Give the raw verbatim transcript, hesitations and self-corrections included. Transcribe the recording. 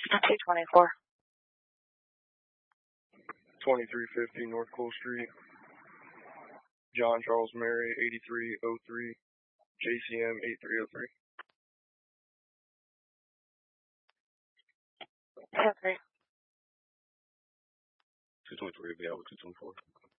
two twenty-four. twenty-three fifty North Cole Street. John Charles Mary, eighty-three oh three. J C M eighty-three oh three. ten three. two twenty-three, be out with two twenty-four.